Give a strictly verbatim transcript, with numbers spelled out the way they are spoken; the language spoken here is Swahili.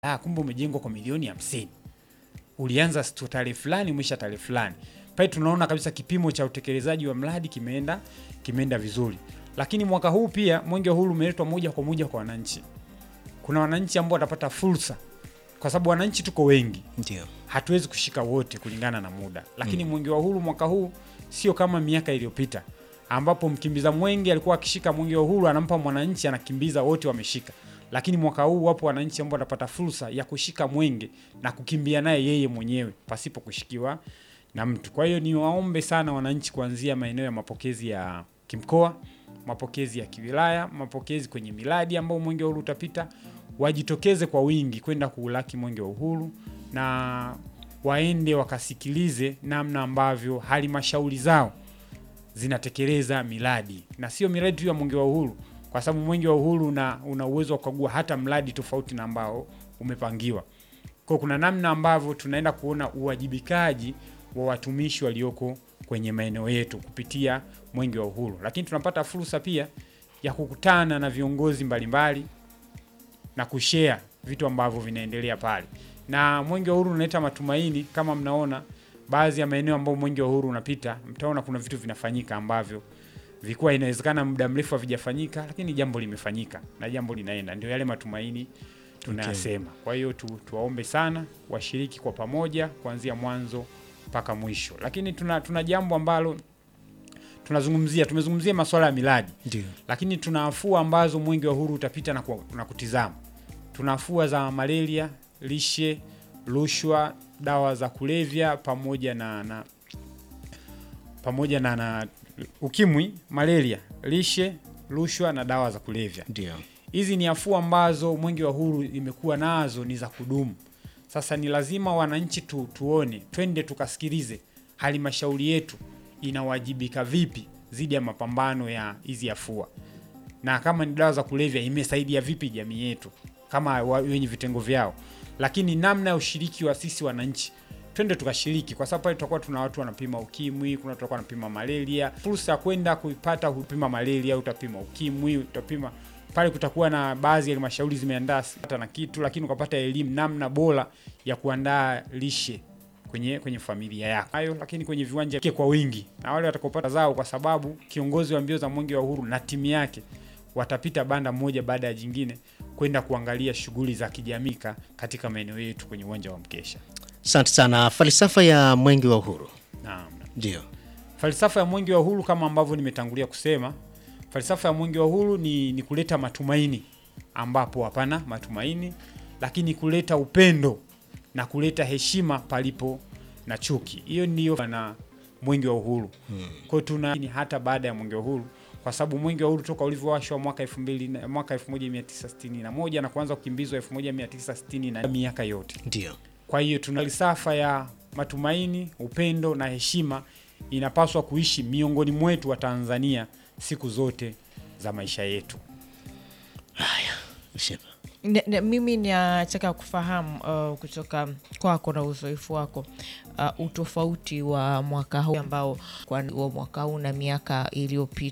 ah, kumbe umejengwa kwa milioni hamsini. Ulianza tarehe fulani, mwisho tarehe fulani. Pale tunaona kabisa kipimo cha utekelezaji wa mradi kimeenda kimeenda vizuri. Lakini mwaka huu pia Mwenge wa Uhuru umeletwa moja kwa moja kwa wananchi. Kuna wananchi ambao watapata fursa kwa sababu wananchi tuko wengi. Ndio. Hatuwezi kushika wote kulingana na muda. Lakini mm. Mwenge wa Uhuru mwaka huu sio kama miaka iliyopita ambapo mkimbiza mwenge alikuwa akishika Mwenge wa Uhuru anampa mwananchi anakimbiza wote wameshika. Lakini mwaka huu wapo wananchi ambao watapata fursa ya kushika mwenge na kukimbia naye yeye mwenyewe pasipo kushikiwa na mtu. Kwa hiyo niwaombe sana wananchi kuanzia maeneo ya mapokezi ya kimkoa, mapokezi ya kiwilaya, mapokezi kwenye miradi ambao Mwenge wa Uhuru utapita, wajitokeze kwa wingi kwenda kuulaki Mwenge wa Uhuru na waende wakasikilize namna ambavyo halmashauri zao zinatekeleza miradi. Na sio miradi tu ya Mwenge wa Uhuru, kwa sababu Mwenge wa Uhuru una, una uwezo wa kukagua hata mradi tofauti na ambao umepangiwa. Kwa kuna namna ambavyo tunaenda kuona uwajibikaji wa watumishi walioko kwenye maeneo yetu kupitia Mwenge wa Uhuru. Lakini tunapata fursa pia ya kukutana na viongozi mbalimbali na kushare vitu ambavyo vinaendelea pale. Na Mwenge wa Uhuru unaleta matumaini. Kama mnaona baadhi ya maeneo ambayo Mwenge wa Uhuru unapita, mtaona kuna vitu vinafanyika ambavyo vilikuwa inawezekana muda mrefu havijafanyika, lakini jambo limefanyika na jambo linaenda. Ndio yale matumaini tunayasema. Okay. Kwa hiyo tu, tuwaombe sana washiriki kwa pamoja kuanzia mwanzo mpaka mwisho. Lakini tuna tuna jambo ambalo tunazungumzia, tumezungumzia masuala ya miradi. Ndio. Lakini tunaafua ambazo Mwenge wa Uhuru utapita na, na kutizama. Tunaafua za malaria, lishe, rushwa, dawa za kulevya pamoja na, na pamoja na, na ukimwi, malaria, lishe, rushwa na dawa za kulevya. Ndio. Hizi ni afua ambazo Mwenge wa Uhuru imekuwa nazo ni za kudumu. Sasa ni lazima wananchi tu, tuone, twende tukasikilize halmashauri yetu inawajibika vipi zidi ya mapambano ya hizi afua. Na kama ni dawa za kulevya imesaidia vipi jamii yetu kama wenye vitengo vyao. Lakini namna ya ushiriki wa sisi wananchi, twende tukashiriki kwa sababu pale tutakuwa tuna watu wanapima ukimwi, kuna watu wanapima malaria. Fursa ya kwenda kuipata kupima malaria, utapima ukimwi, utapima pale kutakuwa na baadhi ya halmashauri zimeandaa hata na kitu, lakini ukapata elimu namna bora ya kuandaa lishe kwenye kwenye familia yako. Hayo lakini kwenye viwanja kwa wingi. Na wale watakopata zao kwa sababu kiongozi wa mbio za Mwenge wa Uhuru na timu yake watapita banda moja baada ya jingine kwenda kuangalia shughuli za kijamii katika maeneo yetu kwenye uwanja wa Mkesha. Asante sana. Falsafa ya Mwenge wa Uhuru. Naam. Ndio. Falsafa ya Mwenge wa Uhuru kama ambavyo nimetangulia kusema, falsafa ya Mwenge wa Uhuru ni, ni kuleta matumaini ambapo hapana matumaini, lakini kuleta upendo na kuleta heshima palipo na chuki. Hiyo ndio na Mwenge wa Uhuru. Hmm. Kwa hiyo tuna hata baada ya Mwenge wa Uhuru, kwa sababu Mwenge wa Uhuru toka ulivyowashwa mwaka elfu mbili mwaka elfu moja mia tisa sitini na moja na kuanza kukimbizwa elfu moja mia tisa sitini na miaka yote. Ndio. Kwa hiyo tuna falsafa ya matumaini, upendo na heshima inapaswa kuishi miongoni mwetu wa Tanzania siku zote za maisha yetu. Haya, Sheba. Ne, ne, mimi nataka kufahamu uh, kutoka kwako na uzoefu wako uh, utofauti wa mwaka huu ambao kwa wa mwaka huu na miaka iliyopita.